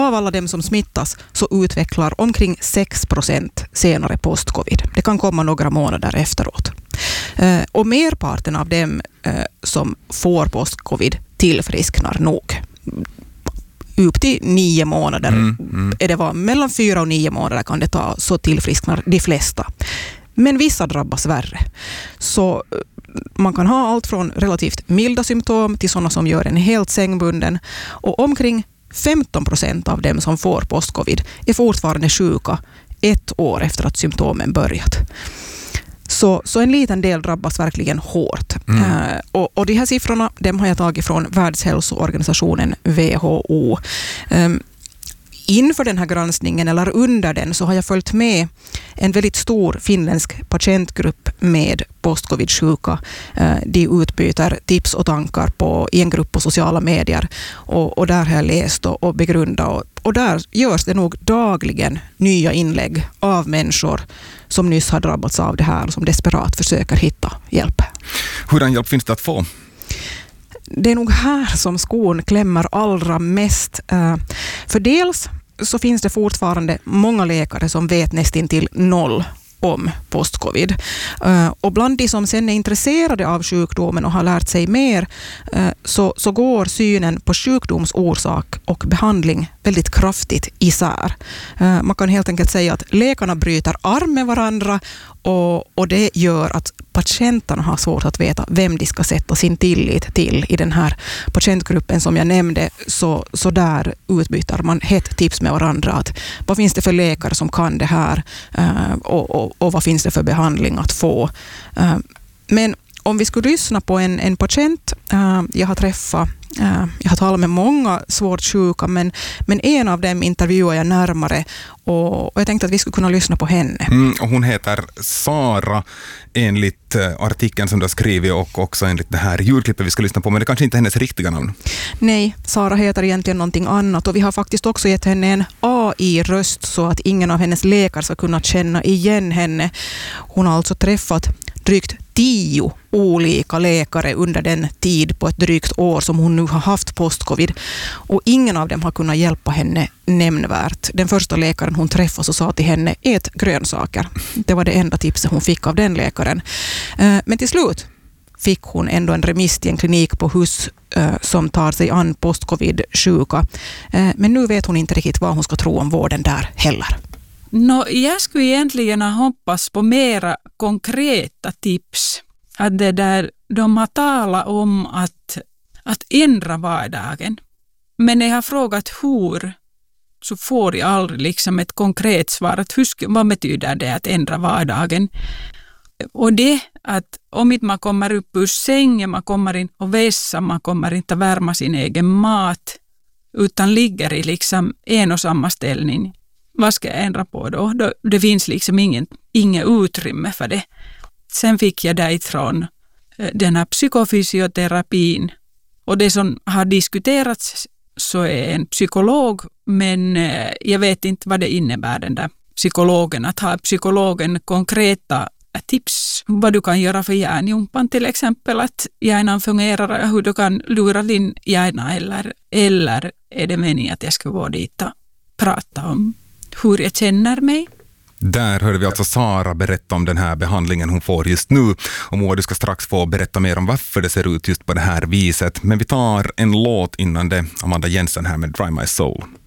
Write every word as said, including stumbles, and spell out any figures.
av alla dem som smittas så utvecklar omkring sex procent senare post-covid. Det kan komma några månader efteråt. Och merparten av dem som får post-covid tillfrisknar nog. Upp till nio månader. Mm, mm. Är det var, mellan fyra och nio månader kan det ta, så tillfrisknar de flesta. Men vissa drabbas värre. Så man kan ha allt från relativt milda symptom till sådana som gör en helt sängbunden. Och omkring femton procent av dem som får post-covid är fortfarande sjuka ett år efter att symptomen börjat. Så, så en liten del drabbas verkligen hårt. Mm. Uh, och, och de här siffrorna, de har jag tagit från Världshälsoorganisationen W H O. Um, inför den här granskningen eller under den så har jag följt med en väldigt stor finländsk patientgrupp med post-covid-sjuka. Uh, de utbyter tips och tankar på, i en grupp på sociala medier. Och, och där har jag läst och, och begrundat. Och, och där görs det nog dagligen nya inlägg av människor som nyss har drabbats av det här och som desperat försöker hitta hjälp. Hurdan hjälp finns det att få? Det är nog här som skon klämmer allra mest. För dels så finns det fortfarande många läkare som vet nästan till noll om post-covid. Och bland de som sen är intresserade av sjukdomen och har lärt sig mer så, så går synen på sjukdomsorsak och behandling väldigt kraftigt isär. Man kan helt enkelt säga att läkarna bryter arm med varandra och, och det gör att patienterna har svårt att veta vem de ska sätta sin tillit till. I den här patientgruppen som jag nämnde så, så där utbyter man hett tips med varandra. Att vad finns det för läkare som kan det här och, och, och vad finns det för behandling att få. Men om vi skulle lyssna på en, en patient, jag har träffat Jag har talat med många svårt sjuka, men, men en av dem intervjuar jag närmare och, och jag tänkte att vi skulle kunna lyssna på henne. Mm, och hon heter Sara enligt artikeln som du har skrivit och också enligt det här ljudklippet vi ska lyssna på, men det kanske inte är hennes riktiga namn. Nej, Sara heter egentligen någonting annat och vi har faktiskt också gett henne en A I-röst så att ingen av hennes läkare ska kunna känna igen henne. Hon har alltså träffat drygt tio olika läkare under den tid på ett drygt år som hon nu har haft post-covid. Och ingen av dem har kunnat hjälpa henne nämnvärt. Den första läkaren hon träffade så sa till henne, ät grönsaker. Det var det enda tipset hon fick av den läkaren. Men till slut fick hon ändå en remiss till en klinik på hus som tar sig an post-covid-sjuka. Men nu vet hon inte riktigt vad hon ska tro om vården där heller. No, jag skulle egentligen ha hoppats på mera konkreta tips. Att det där, de har talat om att, att ändra vardagen. Men när jag har frågat hur så får jag aldrig liksom ett konkret svar. Att hur, vad betyder det att ändra vardagen? Och det att om inte man kommer upp ur sängen, man kommer in och vässa, man kommer inte att värma sin egen mat utan ligger i liksom en och samma ställning. Vad ska jag ändra på då? då det finns liksom ingen, ingen utrymme för det. Sen fick jag därifrån den här psykofysioterapin. Och det som har diskuterats så är en psykolog, men jag vet inte vad det innebär den där psykologen. Att ha psykologen konkreta tips vad du kan göra för hjärnjumpan till exempel. Att hjärnan fungerar och hur du kan lura din hjärna eller, eller är det meningen att jag ska gå dit och prata om hur jag känner mig. Där hörde vi alltså Sara berätta om den här behandlingen hon får just nu. Och Moa, du ska strax få berätta mer om varför det ser ut just på det här viset. Men vi tar en låt innan det. Amanda Jensen här med Dry My Soul.